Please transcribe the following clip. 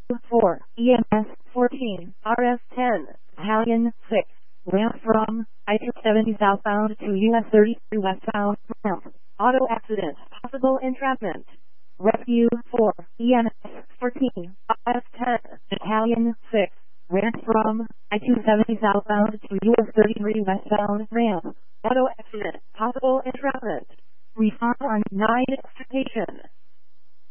4, EMS 14, RS 10, Battalion 6, ramp from I-270 southbound to US 33 westbound, ramp, auto accident, possible entrapment. Rescue 4, EMS 14, RS 10, Battalion 6, ramp from I-270 southbound to US 33 westbound, ramp, auto accident, possible entrapment. Respond on 9 citation.